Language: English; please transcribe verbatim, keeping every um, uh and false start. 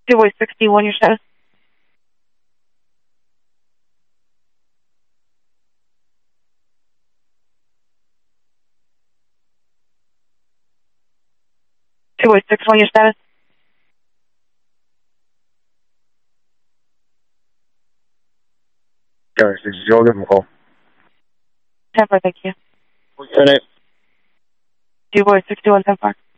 Two voice sixty-one, your status. Two voice six-one, your status. Tower six zero, give him a call. ten four, thank you. What's your name? Two voice sixty-one, ten four.